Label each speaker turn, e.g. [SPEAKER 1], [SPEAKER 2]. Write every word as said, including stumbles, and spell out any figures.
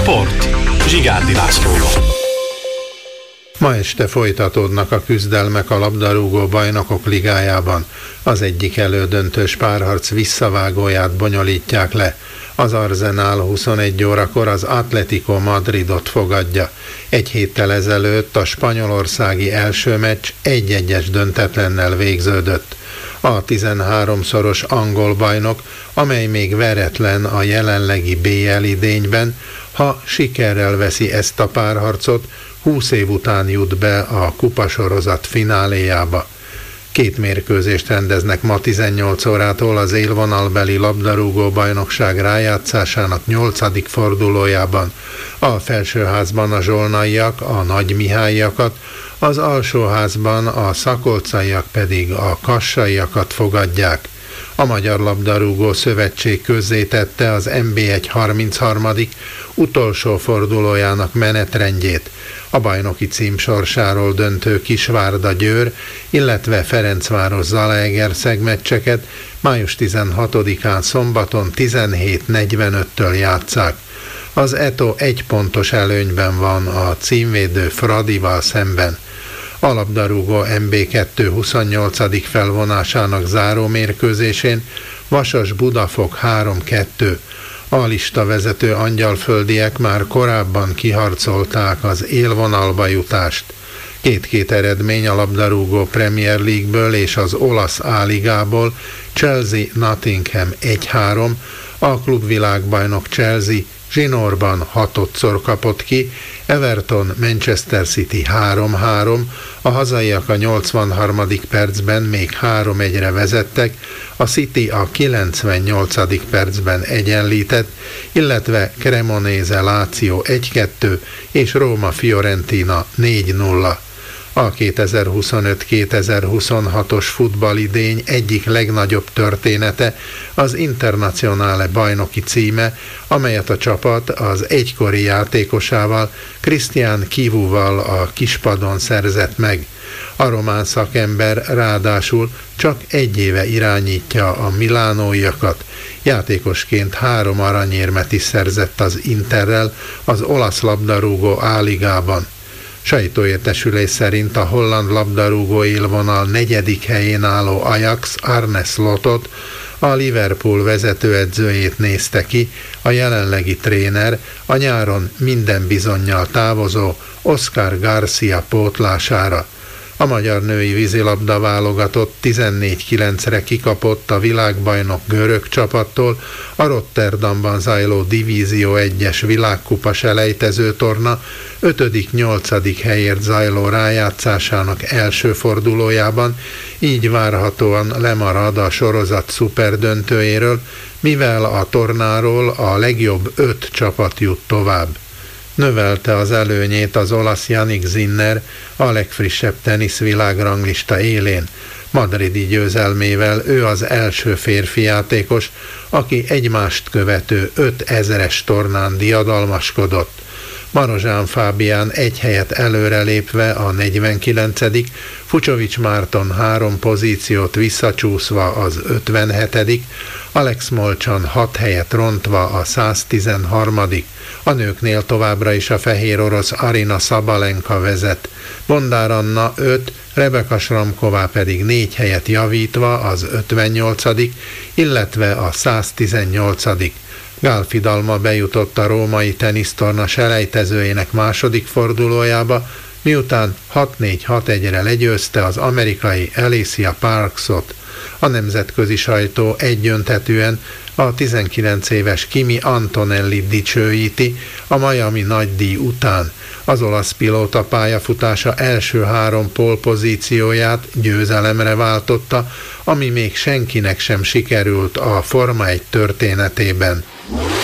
[SPEAKER 1] Sport. Zsigárdi Lászlóval.
[SPEAKER 2] Ma este folytatódnak a küzdelmek a labdarúgó bajnokok ligájában. Az egyik elődöntős párharc visszavágóját bonyolítják le. Az Arsenal huszonegy órakor az Atlético Madridot fogadja. Egy héttel ezelőtt a spanyolországi első meccs egy-egyes döntetlennel végződött. A tizenháromszoros angol bajnok, amely még veretlen a jelenlegi bé el idényben, ha sikerrel veszi ezt a párharcot, húsz év után jut be a kupasorozat fináléjába. Két mérkőzést rendeznek ma tizennyolc órától az élvonalbeli labdarúgó bajnokság rájátszásának nyolcadik fordulójában. A felsőházban a zsolnaiak a nagymihályiakat, az alsóházban a szakolcaiak pedig a kassaiakat fogadják. A Magyar Labdarúgó Szövetség közzétette az en bé egy harmincharmadik utolsó fordulójának menetrendjét. A bajnoki cím sorsáról döntő Kisvárda-Győr, illetve Ferencváros-Zalaegerszeg meccseket május tizenhatodikán szombaton tizenhét negyvenöttől játsszák. Az é té o egy pontos előnyben van a címvédő Fradival szemben. A labdarúgó en bé kettő huszonnyolcadik felvonásának záró mérkőzésén Vasas-Budafok három kettő. A listavezető angyalföldiek már korábban kiharcolták az élvonalba jutást. Két-két eredmény a labdarúgó Premier League-ből és az olasz A-ligából: Chelsea-Nottingham egy három, a klubvilágbajnok Chelsea zsinórban hatodszor kapott ki, Everton Manchester City három három, a hazaiak a nyolcvanharmadik percben még három egyre vezettek, a City a kilencvennyolcadik percben egyenlített, illetve Cremonese Lazio egy kettő és Róma Fiorentina négy nulla. A kétezer-huszonöt kétezer-huszonhatos futballidény egyik legnagyobb története az Internazionale bajnoki címe, amelyet a csapat az egykori játékosával, Cristian Chivuval a kispadon szerzett meg. A román szakember ráadásul csak egy éve irányítja a milánóiakat. Játékosként három aranyérmet is szerzett az Interrel az olasz labdarúgó A-ligában. Sajtóértesülés szerint a holland labdarúgó élvonal negyedik helyén álló Ajax Arne Slotot, a Liverpool vezetőedzőjét nézte ki, a jelenlegi tréner a nyáron minden bizonnyal távozó Oscar Garcia pótlására. A magyar női vízilabda válogatott tizennégy kilencre kikapott a világbajnok görög csapattól a Rotterdamban zajló Divízió egyes világkupa selejtező torna ötödik-nyolcadik helyért zajló rájátszásának első fordulójában, így várhatóan lemarad a sorozat szuperdöntőjéről, mivel a tornáról a legjobb öt csapat jut tovább. Növelte az előnyét az olasz Jannik Sinner a legfrissebb teniszvilágranglista élén. Madridi győzelmével ő az első férfi játékos, aki egymást követő ötezeres tornán diadalmaskodott. Marozsán Fábián egy helyet előrelépve a negyvenkilencedik, Fucsovics Márton három pozíciót visszacsúszva az ötvenhetedik, Alex Molchan hat helyet rontva a száztizenharmadik A nőknél továbbra is a fehér orosz Arina Sabalenka vezet. Bondár Anna öt, Rebeka Sramková pedig négy helyet javítva az ötvennyolcadik, illetve a száztizennyolcadik Gálfi Dalma bejutott a római tenisztorna selejtezőjének második fordulójába, miután hat négy hat egyre legyőzte az amerikai Alicia Parksot. A nemzetközi sajtó egyöntetűen a tizenkilenc éves Kimi Antonelli dicsőíti a Miami nagydíj után. Az olasz pilóta pályafutása első három pole-pozícióját győzelemre váltotta, ami még senkinek sem sikerült a Forma egy történetében.